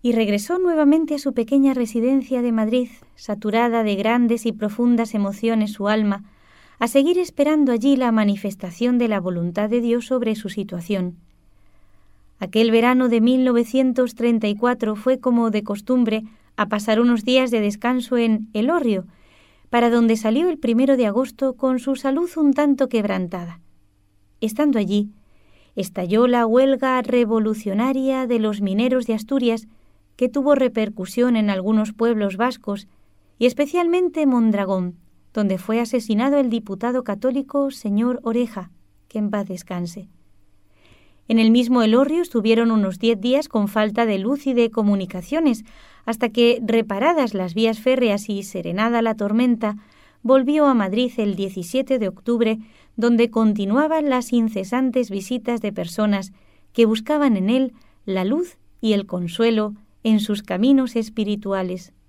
y regresó nuevamente a su pequeña residencia de Madrid, saturada de grandes y profundas emociones su alma, a seguir esperando allí la manifestación de la voluntad de Dios sobre su situación. Aquel verano de 1934 fue, como de costumbre, a pasar unos días de descanso en Elorrio, para donde salió el 1 de agosto con su salud un tanto quebrantada. Estando allí, estalló la huelga revolucionaria de los mineros de Asturias, que tuvo repercusión en algunos pueblos vascos, y especialmente en Mondragón, donde fue asesinado el diputado católico señor Oreja, que en paz descanse. En el mismo Elorrio estuvieron unos 10 días con falta de luz y de comunicaciones, hasta que, reparadas las vías férreas y serenada la tormenta, volvió a Madrid el 17 de octubre, donde continuaban las incesantes visitas de personas que buscaban en él la luz y el consuelo en sus caminos espirituales.